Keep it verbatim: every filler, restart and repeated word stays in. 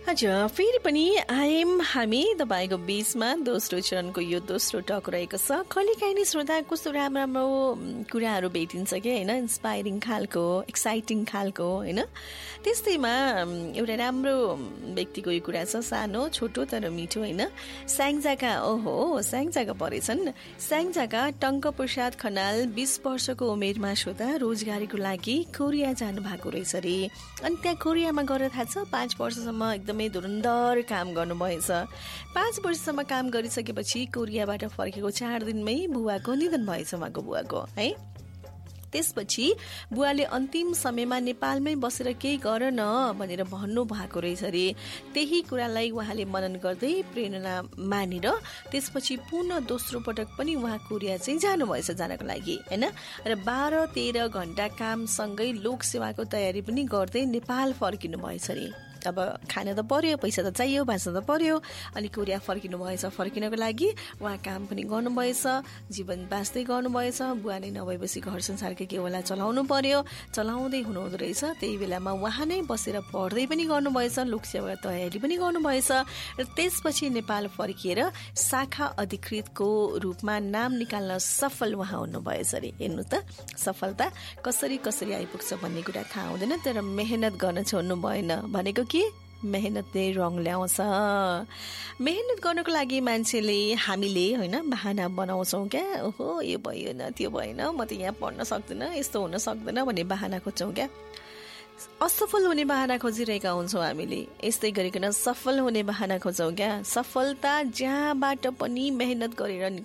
हजुर, फेरि पनि आयौँ हामी तपाईँको बीचमा दोस्रो चरणको यो दोस्रो टक रहेको छ। कहिलेकाहीँ नि श्रोता कस्तो राम्रो राम्रो कुराहरू भेटिन्छ कि होइन, इन्सपाइरिङ खालको, एक्साइटिङ खालको होइन। त्यस्तैमा एउटा राम्रो व्यक्तिको यो कुरा छ, सानो छोटो तर मिठो होइन। स्याङ्जाका, ओहो स्याङ्जाका परेछन्। स्याङ्जाका टङ्क प्रसाद खनाल बीस वर्षको उमेरमा श्रोता रोजगारीको लागि कोरिया जानु भएको रहेछ अरे। अनि त्यहाँ कोरियामा गएर थाहा छ पाँच वर्षसम्म एकदमै धुरन्धर काम गर्नुभएछ। पाँच वर्षसम्म काम गरिसकेपछि कोरियाबाट फर्केको चार दिनमै बुवाको निधन भएछ, उहाँको बुवाको है। त्यसपछि बुवाले अन्तिम समयमा नेपालमै बसेर केही गर न भनेर भन्नु भएको रहेछ अरे। त्यही कुरालाई उहाँले मनन गर्दै प्रेरणा मानेर त्यसपछि पुनः दोस्रो पटक पनि उहाँ कोरिया चाहिँ जानुभएछ जानको लागि होइन। र बाह्र तेह्र घण्टा कामसँगै लोकसेवाको तयारी पनि गर्दै नेपाल फर्किनु भएछ अरे। अब खान त पर्यो, पैसा त चाहियो, बाँच्न त पर्यो। अनि कोरिया फर्किनु भएछ। फर्किनको लागि उहाँ काम पनि गर्नुभएछ, जीवन बाँच्दै गर्नुभएछ। बुवा नै नभएपछि घर संसारकै केवला चलाउनु पर्यो, चलाउँदै हुनुहुँदो रहेछ। त्यही बेलामा उहाँ नै बसेर पढ्दै पनि गर्नुभएछ, लोकसेवा तयारी पनि गर्नुभएछ। र त्यसपछि नेपाल फर्किएर शाखा अधिकृतको रूपमा नाम निकाल्न सफल उहाँ हुनुभएछ अरे। हेर्नु त सफलता कसरी कसरी आइपुग्छ भन्ने कुरा थाहा हुँदैन, तर मेहनत गर्न छोड्नु भएन। भनेको कि मेहनतले रङ ल्याउँछ। मेहनत गर्नको लागि मान्छेले हामीले होइन बहाना बनाउँछौँ क्या। ओहो यो भएन त्यो भएन, म त यहाँ पढ्न सक्दिनँ, यस्तो हुन सक्दैन भन्ने बहाना खोज्छौँ क्या। असफल हुने बहाना खोजिरहेका हुन्छौँ हामीले। यस्तै गरिकन सफल हुने बहाना खोज्छौँ क्या। सफलता जहाँबाट पनि मेहनत गरेर